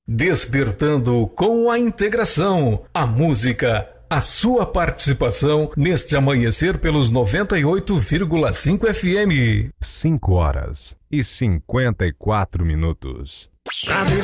Despertando com a integração, a música, a sua participação neste amanhecer pelos 98,5 FM. 5 horas e 54 minutos.